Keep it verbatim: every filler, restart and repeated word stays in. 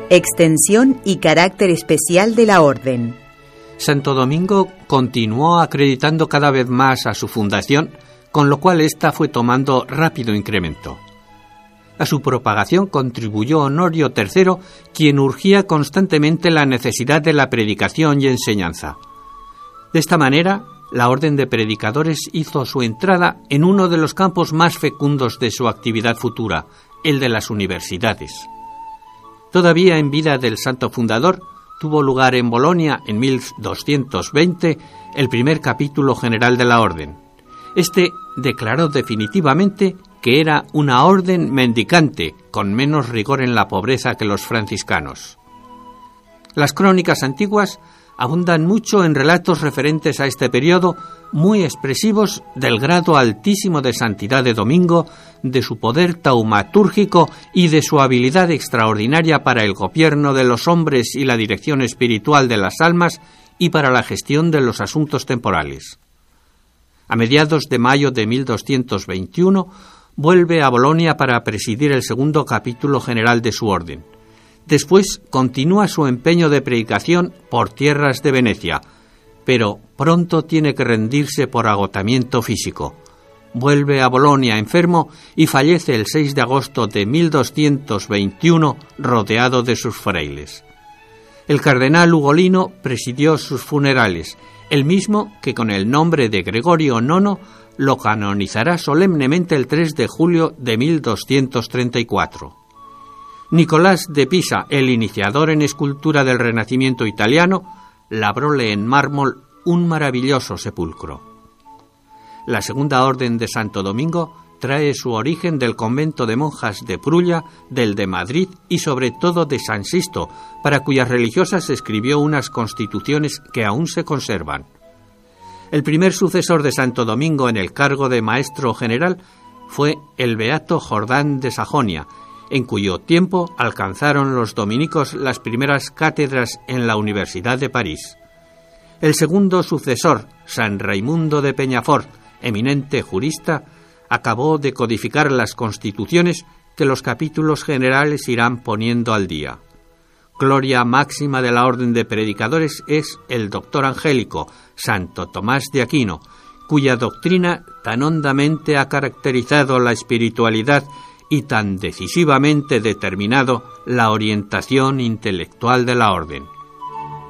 Extensión y carácter especial de la Orden. Santo Domingo continuó acreditando cada vez más a su fundación, con lo cual ésta fue tomando rápido incremento. A su propagación contribuyó Honorio tercero, quien urgía constantemente la necesidad de la predicación y enseñanza. De esta manera, la Orden de Predicadores hizo su entrada en uno de los campos más fecundos de su actividad futura, el de las universidades. Todavía en vida del santo fundador, tuvo lugar en Bolonia, en mil doscientos veinte, el primer capítulo general de la Orden. Este declaró definitivamente que era una orden mendicante, con menos rigor en la pobreza que los franciscanos. Las crónicas antiguas abundan mucho en relatos referentes a este periodo, muy expresivos del grado altísimo de santidad de Domingo, de su poder taumatúrgico y de su habilidad extraordinaria para el gobierno de los hombres y la dirección espiritual de las almas y para la gestión de los asuntos temporales. A mediados de mayo de mil doscientos veintiuno, vuelve a Bolonia para presidir el segundo capítulo general de su orden. Después continúa su empeño de predicación por tierras de Venecia, pero pronto tiene que rendirse por agotamiento físico. Vuelve a Bolonia enfermo y fallece el seis de agosto de mil doscientos veintiuno rodeado de sus frailes. El cardenal Ugolino presidió sus funerales, el mismo que con el nombre de Gregorio nono lo canonizará solemnemente el tres de julio de mil doscientos treinta y cuatro. Nicolás de Pisa, el iniciador en escultura del Renacimiento italiano, labróle en mármol un maravilloso sepulcro. La Segunda Orden de Santo Domingo trae su origen del convento de monjas de Prulla, del de Madrid y sobre todo de San Sisto, para cuyas religiosas escribió unas constituciones que aún se conservan. El primer sucesor de Santo Domingo en el cargo de maestro general fue el beato Jordán de Sajonia, en cuyo tiempo alcanzaron los dominicos las primeras cátedras en la Universidad de París. El segundo sucesor, San Raimundo de Peñafort, eminente jurista, acabó de codificar las constituciones que los capítulos generales irán poniendo al día. Gloria máxima de la Orden de Predicadores es el doctor angélico, Santo Tomás de Aquino, cuya doctrina tan hondamente ha caracterizado la espiritualidad y tan decisivamente determinado la orientación intelectual de la Orden.